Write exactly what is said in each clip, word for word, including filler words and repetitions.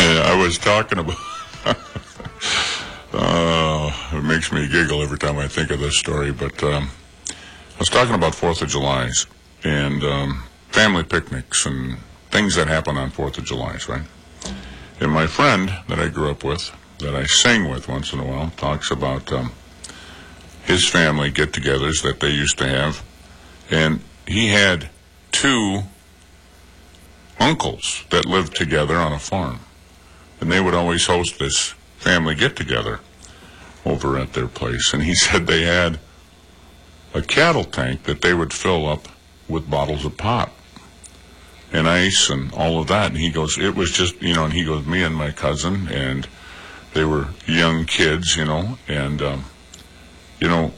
Yeah, I was talking about... uh, it makes me giggle every time I think of this story, but um, I was talking about fourth of July's and um, family picnics and things that happen on fourth of July's, right? And my friend that I grew up with, that I sing with once in a while, talks about um, his family get-togethers that they used to have. And he had two uncles that lived together on a farm. And they would always host this family get-together over at their place. And he said they had a cattle tank that they would fill up with bottles of pop and ice and all of that. And he goes, it was just, you know, and he goes, me and my cousin, and they were young kids, you know, and, um, you know,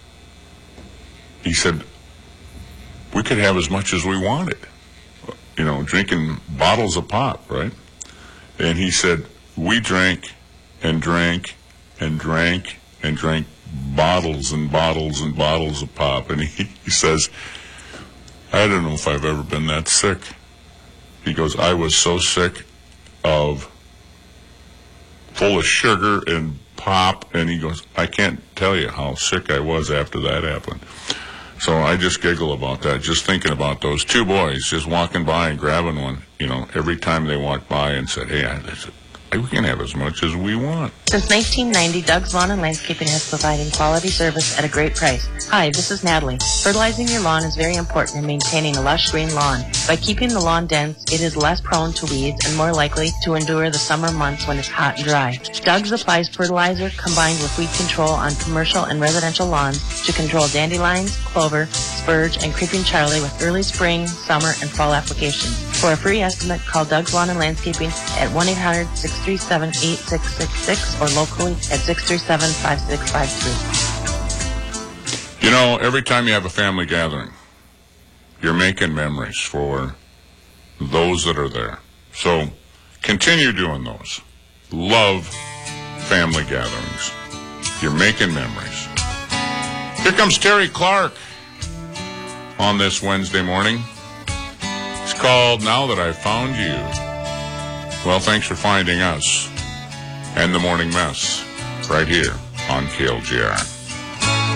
he said, we could have as much as we wanted, you know, drinking bottles of pop, right? And he said, we drank and drank and drank and drank bottles and bottles and bottles of pop. And he, he says, I don't know if I've ever been that sick. He goes, I was so sick of full of sugar and pop. And he goes, I can't tell you how sick I was after that happened. So I just giggle about that, just thinking about those two boys just walking by and grabbing one, you know, every time they walked by and said, hey, I, we can have as much as we want. Since nineteen ninety, Doug's Lawn and Landscaping has provided quality service at a great price. Hi, this is Natalie. Fertilizing your lawn is very important in maintaining a lush green lawn. By keeping the lawn dense, it is less prone to weeds and more likely to endure the summer months when it's hot and dry. Doug's applies fertilizer combined with weed control on commercial and residential lawns to control dandelions, clover, spurge, and creeping Charlie with early spring, summer, and fall applications. For a free estimate, call Doug's Lawn and Landscaping at one eight hundred, six three seven, eight six six six or locally at six three seven, five six five three. You know, every time you have a family gathering, you're making memories for those that are there. So continue doing those. Love family gatherings. You're making memories. Here comes Terry Clark on this Wednesday morning. It's called Now That I've Found You. Well, thanks for finding us and the Morning Mess right here on K L G R.